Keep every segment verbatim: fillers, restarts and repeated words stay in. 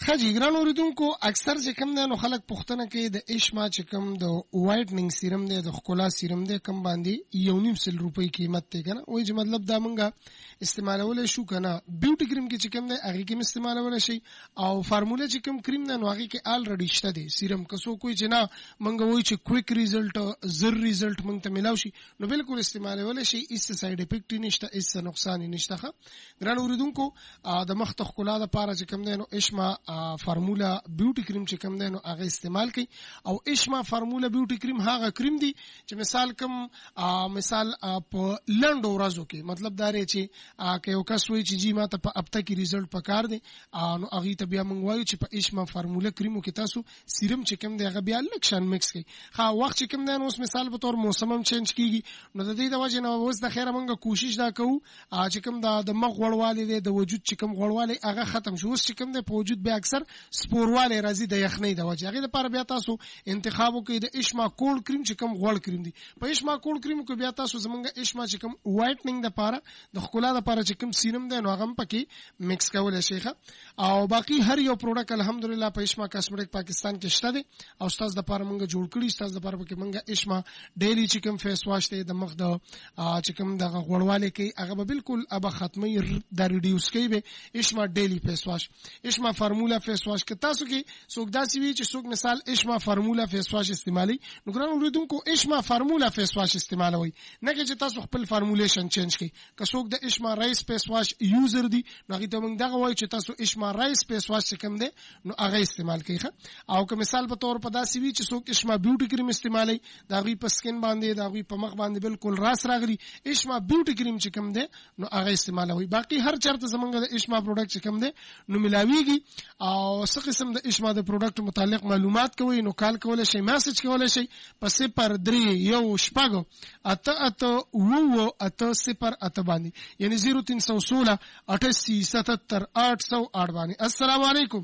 خجی ګران اوریدونکو اکثر چې کوم نه نو خلک پوښتنه کوي د اشما چې کوم د وایټنینګ سیرم دی د ښکلا سیرم دی کم باندې یو نیم سل روپۍ قیمت دی کنه وای چې مطلب دا مونږه استعمالول شو کنه بیوټي کریم کې چې کوم دی هغه کې استعمالول شي او فارموله چې کوم کریم نه نو هغه کې الریډي شته دی سیرم کسو کوئی چې نه مونږ وای چې کویک ریزلټ زر ریزلټ مونږ ته ملاوي شي نو بالکل استعمالول شي هیڅ ساید افیکټ نشته هیڅ نقصان نشته ګران اوریدونکو د مخ ته ښکلا د پاره چې کوم دی نو اشما فارمولا بیوټي کریم چې کوم دی نو هغه استعمال کړي او اشما فارمولا بیوټي کریم هغه کریم دی چې مثال کوم مثال په لنډو ورځو کې مطلب دا لري چې که یو کس وایي چې جی ما ته په هفته کې ریزلټ پکار دی نو هغه ته بیا موږ وایو چې په اشما فارمولا کریمو کې تاسو سیرم چې کوم دی هغه بیا لکشن مکس کړئ ها وخت چې کوم دی نو اوس مثال په تور موسم هم چینج کیږي نو د دې د وجه نه اوس د خیره موږ کوشش دا کوو چې کوم د مغ غوړوالی دی د وجود چې کوم غوړوالی هغه ختم شي اوس چې کوم دی په وجود به اکثر سپورواله راځي د یخنۍ د وجه هغه لپاره بیا تاسو انتخاب وکړئ د اشما کولډ کریم چې کوم غوړ کریم دی په اشما کولډ کریم کې بیا تاسو زمونږ اشما چې کوم وایټنینګ د لپاره د ښکلا د لپاره چې کوم سیرم دی نو هغه پکې مکس کول شي او باقی هر یو پروډکټ الحمدلله په اشما کاسمیټک پاکستان کې شته دی او استاد د لپاره مونږ جوړ کړی استاد د لپاره پکې مونږ اشما ډیلی چې کوم فیس واش دی د مخ د چې کوم د غوړواله کې هغه به بالکل ابه ختمي د ریډیوس کوي به اشما ډیلی فیس واش اشما فارمولا فیس واش که تاسو کې څوک داسې وي چې څوک مثال اشما فارمولا فیس واش استعمالي نو ګران اوریدونکو اشما فارمولا فیس واش استعمالوي نه چې تاسو خپل فارمولیشن چینج کړئ که څوک د اشما رایس فیس واش یوزر دی نو هغه ته موږ دغه وایو چې تاسو اشما رایس فیس واش کوم دی نو هغه استعمال کړئ او که مثال په تور په داسې وي چې څوک اشما بیوټي کریم استعمالي دا غي په سکین باندې دا غي په مخ باندې بالکل راس راغلي اشما بیوټي کریم چې کوم دی نو هغه استعمالوي باقي هر چرته زمونږ د اشما پروډکټ چې کوم دی نو ملاويږي او څه قسم د اشما د پروډکټ متعلق معلومات کوي نو کال کولای شي میسج کولای شي په صفر درې یو شپږ اته اته وو اته صفر اته باندې یعنی صفر تین سو سولہ اٹھاسی ستتر آٹھ سو آٹھ باندې السلام علیکم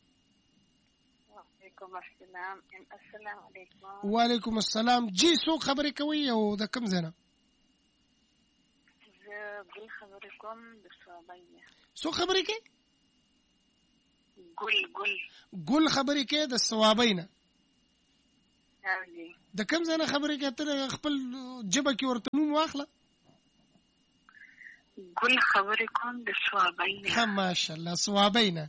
وعلیکم السلام السلام علیکم وعلیکم السلام جی سو خبرې کوي او د کوم ځای نه زه ګل خبرې کوم د صوابینه سو خبرې کوي ګل ګل ګل خبرې کوي د صوابینه راځي د کوم ځای نه خبرې کوي ته خپل جبه کې ورته نوم واخله ګل خبرې کوم د صوابینه ها ماشاءالله صوابینه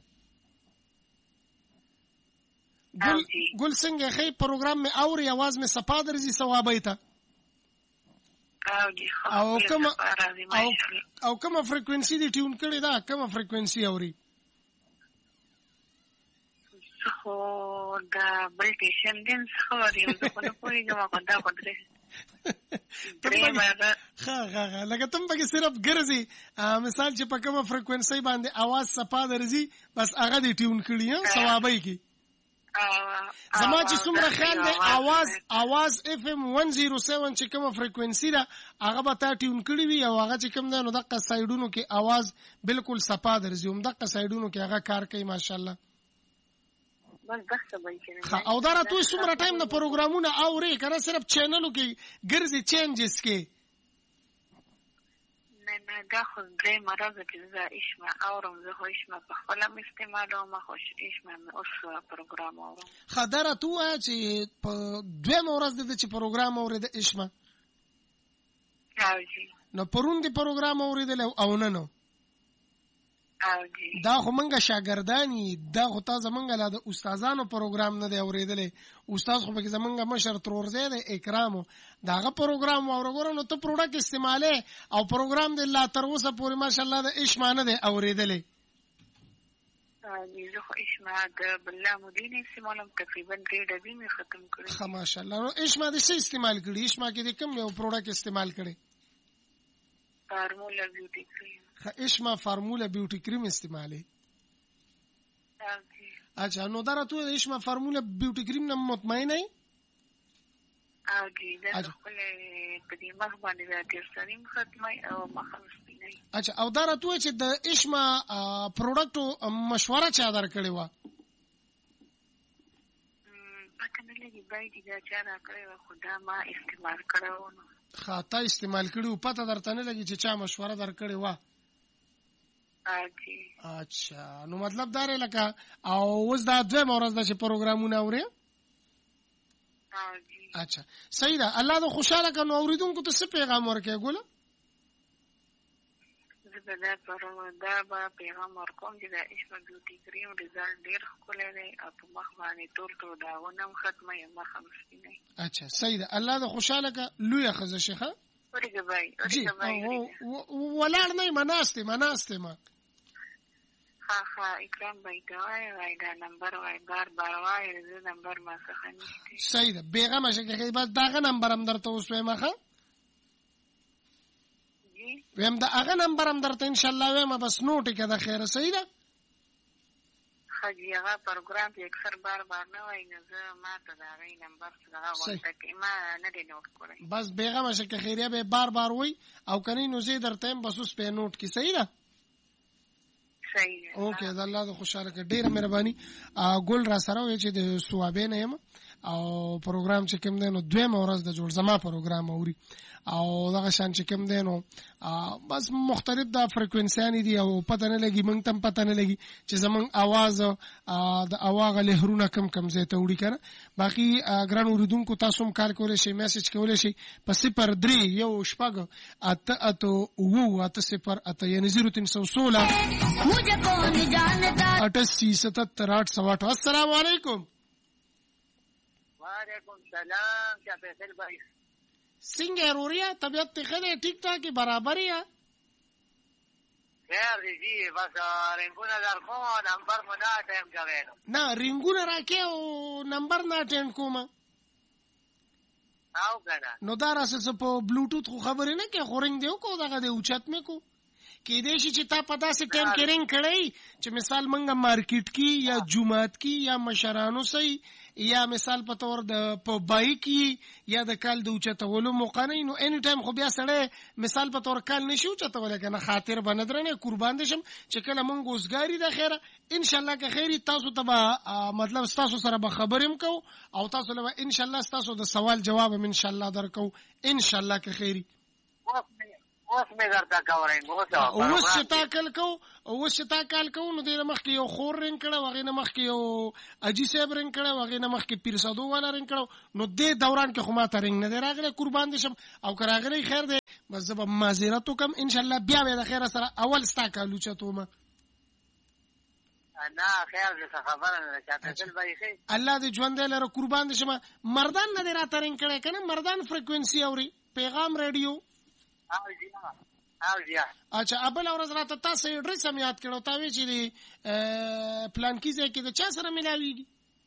ګل ګل څنګه خې پروګرام می اوري आवाज می صفا درځي صوابې ته او کوم او او کوم فریکوئنسي دی ټیون کړی دا کوم فریکوئنسي اوري خو دا بل ټیشن دین خو اوري زه په پوری جواب کنده پدره ها ها ها لکه تم پکې صرف ګرځي مثال چې په کوم فریکوئنسي باندې आवाज صفا درځي بس هغه دی ټیون کړی ها صوابې کی زما چې څومره خیال دی आवाज आवाज اف ام one oh seven چې کومه فریکوئنسي ده هغه به تا ټیون کړی وي او هغه چې کوم ده نو دغه سایډونو کې आवाज بالکل صفا درځي هم دغه سایډونو کې هغه کار کوي ماشاءالله بس دغه به ها او دا راته څومره ټایم د پروګرامونو اوري کنه صرف چینلو کې ګرځي چینجز کې نه دا خو درې مرض کې زه اشما اورم زه خو اشما په خپل استعمالوم خو اشما اوس پروګرام اورم خدای تو چې په دوه ورځ د چې پروګرام اورید اشما راځي نو پرون دی پروګرام اوریدل او نه نو دا خو منګه شاګردانی دا خو تاسو منګه لا د استادانو پروګرام نه دی اوریدل استاد خو به زمونږه مشر ترورزه دی اکرامو داغه پروګرام اورګورو نو ته پروډکټ استعماله او پروګرام دی لا تر اوسه پورې ماشاءالله د اشما نه دی اوریدل زه خو اشما د بالله مدینه استعمالم تقریبا ډېر ډبې می ختم کړې خو ماشاءالله نو اشما د څه استعمال کړی اشما کې د کوم یو پروډکټ استعمال کړی فارمولا بیوټي کریم اشما فارمولا بیوټي کریم استعمالي اچھا نو دا راته اشما فارمولا بیوټي کریم نه مطمئن نه اګي دا خپل په دې مخ باندې راځي سریم ختمه او مخمس نه اچھا او دا راته چې د اشما پروډکټ مشوره چا درکړې و پته نه لګي باید دا چا راکړې و خدا ما استعمال کړو خاطا استعمال کړو پته درته نه لګي چې چا مشوره درکړې و اجي اچھا نو مطلب دا لکه او اوس دا دوه ورځ د پروګرامونه اوري اجي اچھا صحیح ده الله دې خوشاله کنو اوریدونکو ته څه پیغام ورکړي ګوله زبده پر دا به پیغام ورکوم چې د اشما بیوټي کریم رزلټ ډیر ښکلی دی او په مخ باندې ټول ټول داغونه هم ختمه یم مخ هم سپینی اچھا صحیح ده الله دې خوشاله کا لویه ښځه شيخه ورګه بای ورګه بای ولاړ نه مناسته مناسته ما ها ها اکرام بای دا وای دا نمبر وای بار بار وای زه نمبر ما څخه نشته صحیح ده بیغمه شګه بس داغه نمبر هم درته اوسوي مخه ویم دا هغه نمبر هم درته ان شاء الله ویم بس نوٹ کې دا خیره صحیح ده خجی هغه پروګرام کې اکثر بار بار نه وای نه زه ما ته دا غي نمبر څنګه وانته کې ما نه دی نوٹ کړی بس بیغمه شګه خیره به بار بار وای او کني نو زه درته بس اوس په نوٹ کې صحیح ده صحیح اوکې دا الله د خوشاله کې ډیره مهرباني ګل را سره وای چې د سوابې نه يم او پروګرام چې کوم دی نو دوه مورز د جوړ زما پروګرام اوري او دغه شان چې کوم دی نو بس مختلف د فریکوئنسي دي او پته نه لګي مونږ تم پته نه لګي چې زمون आवाज د اواغه لهرونه کم کم زه ته وړي کنه باقي ګران اوریدونکو تاسو هم کار کولای شئ میسج کولای شئ په صفر درې یو شپږ اته اته وو اته صفر اته یعنی صفر تین سو سولہ مجھے کون جانتا اٹھاسی ستہتر آٹھ سو آٹھ السلام علیکم وعلیکم السلام کیا فیصل بھائی څنګه روریا طبیعت ته خله ټیک ټاک برابر یا خیر دی بس رنگونه در کو نمبر منا ټایم کوي نه رنگونه راکې او نمبر نه ټین کوم او کنه نو دا راسه په بلوټوث خو خبرې نه کې خورنګ دیو کو دغه دی اوچت مې کو کې دې شي چې تا په داسې ټیم کې رنګ کړی چې مثال منګه مارکیټ کې یا جمعات کې یا مشرانو سي یا مثال په تور د په بایک یا د کال د اوچتولو موقع نه نو اني ټایم خو بیا سره مثال په تور کال نشو چتول کنه خاطر بندرنه قربان دشم چې کله مونږ اوسګاری د خیره ان شاء الله که خیری تاسو ته مطلب تاسو سره به خبرم کو او تاسو له ان شاء الله تاسو د سوال جواب ان شاء الله درکو ان شاء الله که خیری اوس مې درته کاورم اوس چې تا کال کو اوس چې تا کال کو نو د مخ کې یو خور رنګ کړه وغه نه مخ کې یو اجي صاحب رنګ کړه وغه نه مخ کې پیر صدو والا رنګ کړه نو د دوران کې خو ما ته رنګ نه راغله قربان دي شم او کراغله خیر ده بس زب معذرت وکم ان شاء الله بیا به د خیر سره اول ستا کالو چتو ما انا خیر دې خبره نه چاته دل به خیر الله دې ژوند لره قربان دي شم مردان نه راته رنګ کړه کنه مردان فریکوئنسي اوري پیغام رادیو اچھا ابل اورز راته تاسو ایډریس هم یاد کړو تا وی چې پلان کې ځای کې د چا سره ملاويږي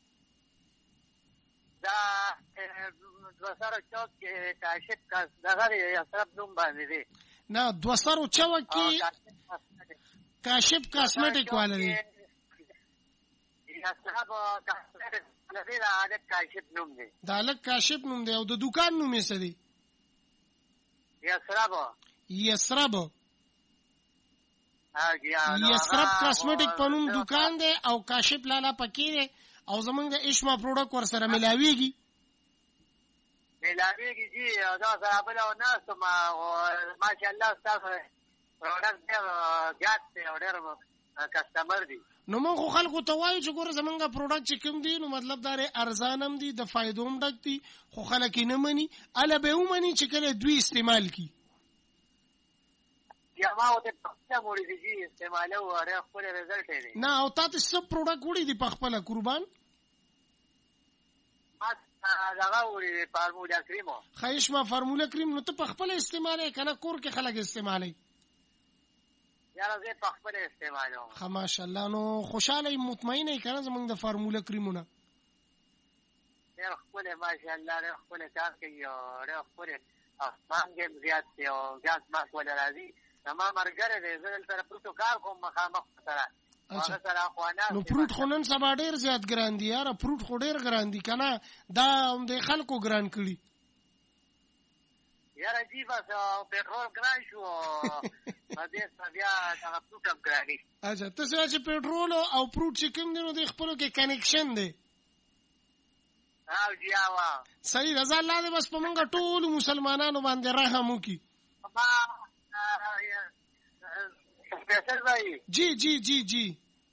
دا دوسر چوک کې کاشف کا دغه یې سره نوم باندې دی نه دوسر چوک کې کاشف کاسمیټک والا دی یا صاحب کاسمیټک دا الک کاشف نوم دی دا الک کاشف نوم دی او د دکان نوم یې څه دی یسرب یسرب اګیا یسرب کاسمیټک پنوم دکان دی او کاشف لالا پکې دی او زمونږ د اشما پروډکټ ور سره ملاويږي ملاويږي جی دا سره بل او ناس ما ماشاءالله تاسو پروډکټ دی جات دی او ډېر کسٹمر دی نو موږ خلکو ته وایو چې ګوره زمونږ پروډکټ چې کوم دی نو مطلب دا لري ارزانم دی د فائدوم ډک دی خو خلک یې نه مني اله به ومني چې کله دوی استعمال کی یا ما او ته څه موري دي استعمال او اړه خپل رزلټ دی نه او تاسو سب پروډکټ وړي دي په خپل قربان ما دغه وړي فارمولا کریم خیش ما فارمولا کریم نو ته په خپل استعمال کنه کور کې خلک استعمالي یاره زه په خپل استعمالوم خا ماشاءالله نو خوشاله مطمئنه کنه زمونږ د فارمولا کریمونه ډېر خپل ماشاءالله ډېر خپل کار کوي او ډېر خپل مانګې زیات دی او زیات ماس ولا راځي ما مرګره دې زه تر پروتو کار کوم مخامخ سره هغه سره خوانا نو پروت خونن سبا ډېر زیات ګران دي یاره پروت خو ډېر ګران دي کنه دا هم د خلکو ګران کړي یاره جی بس پټرول ګران شو باندې بیا هغه پروت هم ګراني اچھا تاسو چې پټرول او پروت چې کوم دي نو د خپل کې کنیکشن دی او جی اوا صحیح رضا الله دې بس په موږ ټول مسلمانانو باندې رحم وکي प्रोफेसर भाई जी जी जी जी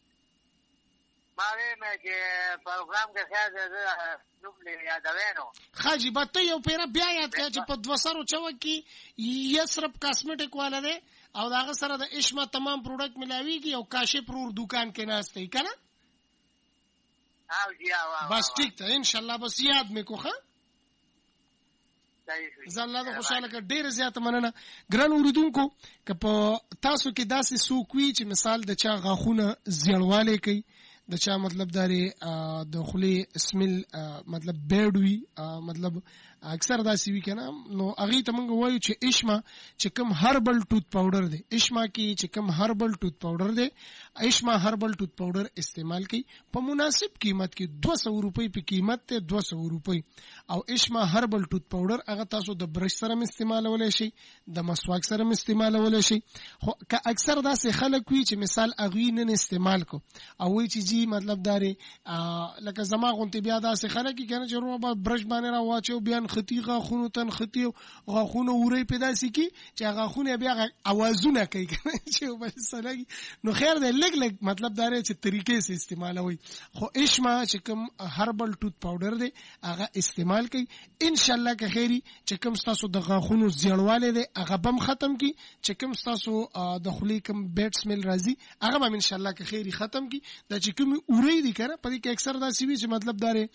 मावे में के प्रोग्राम के साथ نوم یادوینو خاجي بته یو پیرا بیا یاد کړه چې په دوسرو چو کې یسرب کاسمیټک والا دی او داغه سره د اشما تمام پروډکټ ملاويږي او کاشف رور دکان کې ناشته کنه او جی او بس ٹھیک ته ان شاء الله بس یاد مې کوخه زله د خوشاله ک ډیر زیات مننه ګران اوریدونکو ک په تاسو کې داسې سوکوي چې مثال د چا غاخونه زیړواله کوي د چا مطلب داري د خلی اسمل مطلب بیډوي مطلب اکثر دا سی وی کنه نو اغه ته موږ وایو چې اشما چې کوم هربل ټوت پاوډر دی اشما کې چې کوم هربل ټوت پاوډر دی اشما هربل ټوت پاوډر استعمال کړئ په مناسب قیمت کې دو سو روپۍ په قیمت ته دو سو روپۍ او اشما هربل ټوت پاوډر هغه تاسو د برش سره استعمالولای شئ د مسواک سره استعمالولای شئ خو که اکثر دا سه خلک وی چې مثال اغوی نه استعمال کو او وی چې جی مطلب داري لکه زما غونتی بیا دا سه خلک کنه چې روبا برش باندې را واچو بیان خطی غاخونو تن خطی غاخونو وری پیدا سي کی چې غاخونه بیا اوازونه کوي چې وبسلګي نو خیر دې لګ لګ مطلب دا رې چې طریقې سره استعمالوي خو اشما چې کوم هربل ټوت پاوډر دی هغه استعمال کوي ان شاء الله که خیری چې کوم تاسو د غاخونو زیړواله دی هغه بم ختم کی چې کوم تاسو د خلی کوم بیټ سمیل راځي هغه به ان شاء الله که خیری ختم کی د چې کوم اوري دي کنه پدې کې اکثر دا سی وی چې مطلب دا رې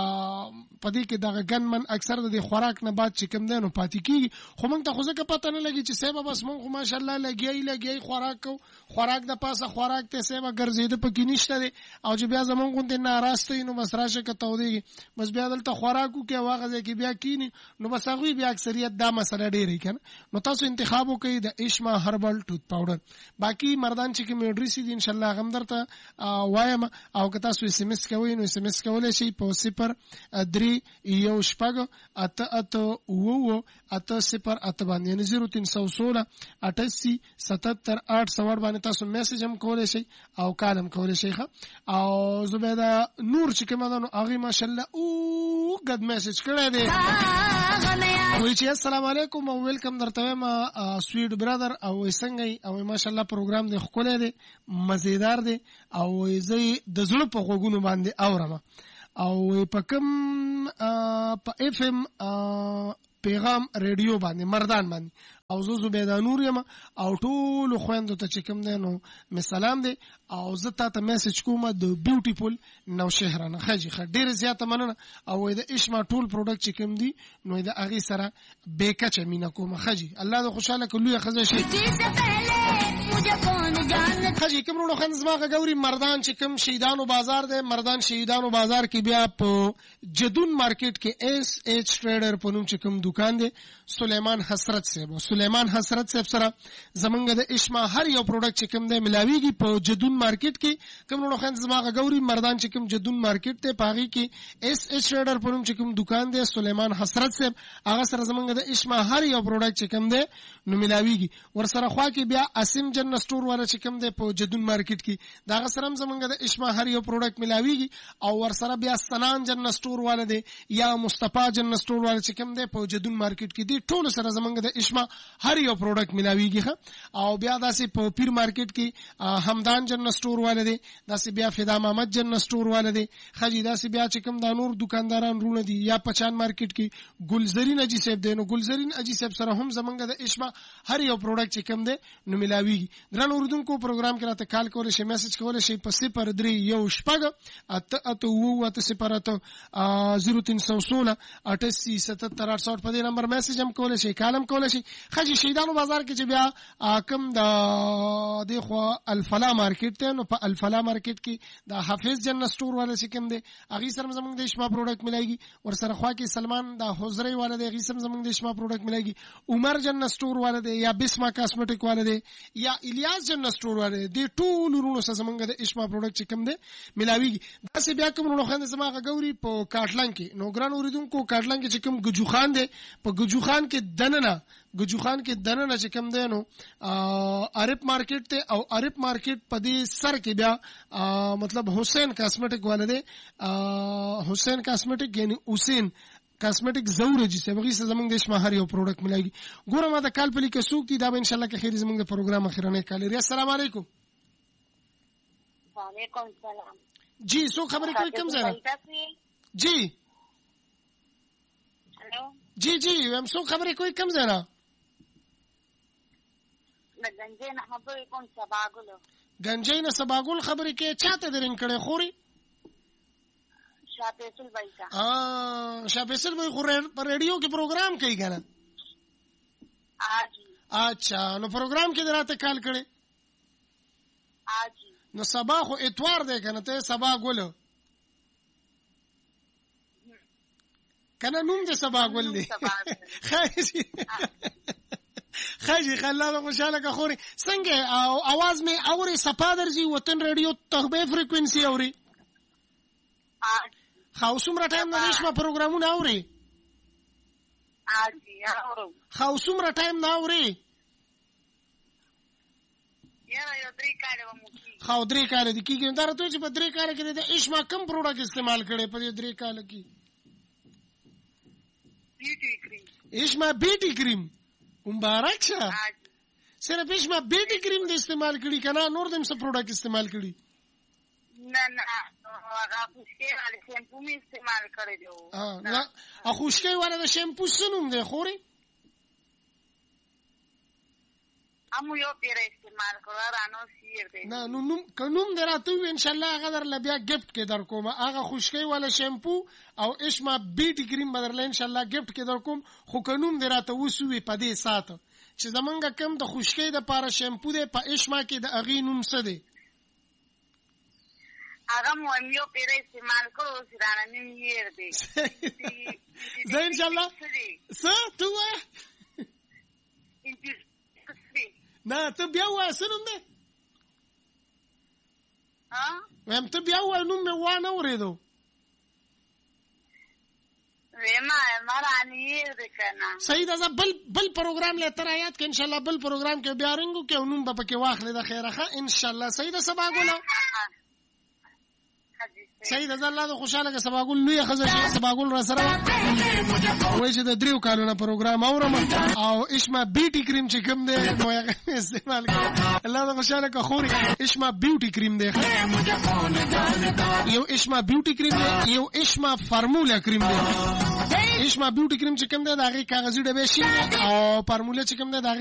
پدې کې دغه ګنمن اکثر د خوراک نه بعد چې کوم دنو پاتې کیږي خو موږ ته خو ځکه پته نه لګي چې سبب بس موږ ماشاءالله لګي لګي خوراک کو خوراک د پاسه خوراک ته سبب ګرځیده پکې نشته دي او چې بیا زمونږ غونډه ناراسته نو بس راشه کته ودی بس بیا دلته خوراکو کې واغه کې بیا کینی نو بس هغه بیا اکثریت دا مسله ډیره کنه نو تاسو انتخاب وکړئ د اشما هربل ټوت پاوډر باقی مردان چې کوم ایډریس دي ان شاء الله هم درته وایم او که تاسو اس ام اس کوئ نو اس ام اس کولای شئ په صفر درې یو شپږ اته اته وو اته صفر اته باندې یعنی صفر تین سو سولہ اٹھاسی ستتر آٹھ سو باندې تاسو میسج هم کولای شئ او کالم کولای شئ او زبیدا نور چې کومه نو هغه ماشاءالله او قد میسج کړی دی وای چې السلام علیکم او ویلکم درته ما سویټ برادر او څنګه او ماشاءالله پروګرام دی خولې دی مزیدار دی او زه د زړه په غوګونو باندې اورم او په کوم په اف ام پیغام ریډیو باندې مردان باندې او زه زبیدا نور یم او ټول خويندو ته چې کوم دی نو می سلام دی او زه تاسو میسج کوم د بیوټیفول نو شهرانه خجی خ ډیر زیاته مننه او د اشما ټول پروډکټ چې کوم دی نو د اغي سره بیکچ مینا کوم خجی الله د خوشاله کلوې خزه شي خجی کوم نو خن زماغه ګوري مردان چې کوم شهیدانو بازار دی مردان شهیدانو بازار کې بیا په جدون مارکیټ کې ایس ایچ ټریډر په نوم چې کوم دکان دی سلیمان حسرت صاحب سلیمان حسرت صاحب سره زمونږ د اشما هر یو پروډکټ چې کوم دی ملاویږي په جدون مارکیټ کې کوم نو خن زماغه ګوري مردان چې کوم جدون مارکیټ ته پاغي کې ایس ایچ ټریډر په نوم چې کوم دکان دی سلیمان حسرت صاحب هغه سره زمونږ د اشما هر یو پروډکټ چې کوم دی نو ملاویږي ور سره خوا کې بیا اسیم جن سٹور والا چې کوم دی په جدون مارکیټ کې دا سره زمونږ د اشما هر یو پروډکټ ملاویږي او ور سره بیا سنان جن سٹور والا دی یا مصطفی جن سٹور والا چې کوم دی په جدون مارکیټ کې دی ټول سره زمونږ د اشما هر یو پروډکټ ملاویږي او بیا داسې په پیر مارکیټ کې همدان جن سٹور والا دی داسې بیا فدا محمد جن سٹور والا دی خجی داسې بیا چې کوم د نور دکانداران رونه دي یا پچان مارکیټ کې ګلزرین اجي صاحب دی نو ګلزرین اجي صاحب سره هم زمونږ د اشما هر یو پروډکټ چې کوم دی نو ملاویږي درن اردوونکو پروګرام کې راته کال کولای شي میسج کولای شي په صفر درې یو شپږ اته اته وو اته صفر اته صفر تین سو سولہ اٹھاسی ستتر آٹھ سو په دې نمبر میسج هم کولای شي کالم کولای شي خجی شهیدانو بازار کې چې بیا کم د د خو الفلا مارکیټ ته نو په الفلا مارکیټ کې د حافظ جن سٹور والا چې کوم دی اغي سره زمونږ د شما پروډکټ ملایږي ور سره خوا کې سلمان د حضرې والا دی اغي سره زمونږ د شما پروډکټ ملایږي عمر جن سٹور والا دی یا بسما کاسمیټک والا دی یا الیاس جن سٹور والا دی د ټول ورونو سره زمونږ د شما پروډکټ چې کوم دی ملاویږي دا سه بیا کوم نو خند زماغه ګوري په کاټلان کې نو ګران اوریدونکو کاټلان کې چې کوم ګجو خان دی په ګجو خان کې دننه ګجو خان کې دننه چې کوم دی نو عرب مارکیټ ته او عرب مارکیټ په دې سر کې بیا مطلب حسین کاسمیټک والا دی حسین کاسمیټک یعنی حسین کاسمیټک زوره جی سبغي سره زمونږ د شمه هر یو پروډکټ ملایږي. ګوره ما د کال په لیکه سوق دي دا به ان شاء الله کې خیر زمونږ د پروګرام اخرنه کال لري. السلام علیکم. وعلیکم السلام. جی سو خبرې کوي کوم ځای؟ جی هلو جی جی هم سو خبرې کوي کوم ځای؟ گنجې نه خبرې کوم سباګلو. گنجې نه سباګل خبرې کې چاته درین کړي خوري؟ شاپېسل بایتا. ا شاپېسل بای خور پر ریډیو کې پروګرام کوي کنه؟ اجي. اچھا نو پروګرام کې دراته کال کړي؟ اجي. نو سبا خو اتوار دی کنه ته سباګل. کنه نوم دې سباګل دی. خاصي خاجي خلاله خوشاله کا خوري څنګه आवाज می اوري صفادر جی وطن ریډیو تخبه فریکوئنسي اوري خاوسمره ټایم نه نشم پروګرامونه اوري اجي اورو خاوسمره ټایم نه اوري یاره یو درې کاله مو کی خاو درې کاله دي کیږي دا راته چې په درې کاله کې د اشما کم پروډکټ استعمال کړي په درې کاله کې بیوټي کریم اشما بیوټي کریم مبارک شه صرف اشما بیوټي کریم د استعمال کړي کنه نور دم څه پروډکټ استعمال کړي؟ نه نه هغه خوشکې والا شیمپو می استعمال کړی دی. ها نه ا خوشکې والا د شیمپو سنوم دی خوري امو یو پیر استعمال کړه رانو سیر دی. نه نو نوم کنوم دراته ان شاء الله هغه در لبیا گیفت کې در کوم هغه خوشکې والا شیمپو او اشما بیوټي کریم بدرل ان شاء الله گیفت کې در کوم خو کنوم دراته وسوي په دې ساته چې زمونږ کم د خوشکې د پاره شیمپو دی په اشما کې د اغي نوم څه دی هغه مو یو پیر استعمال کړو چې رانه نیم یې دی زه ان شاء الله څه تو نه ته بیا وای سنوم دی ها ویم ته بیا وای نوم مې وانه ورېدو ویما مرانی دې کنه صحیح ده بل بل پروګرام له تر آیات کې ان شاء الله بل پروګرام کې بیا رنګو کې نوم به پکې واخلې د خیره ښه ان شاء الله صحیح ده سبا ګولو صحیح ده الله د خوشاله کې سبا ګول لوی خزر سبا ګول را سره وای چې د دریو کالونو پروګرام اورم او اشما بیوټي کریم چې کوم دی نو هغه استعمال کړه الله د خوشاله کې خوري اشما بیوټي کریم دی یو اشما بیوټي کریم دی یو اشما فارمولا کریم دی اشما بیوټي کریم چې کوم دی دا هغه کاغذي ډبه شي او فارمولا چې کوم دی دا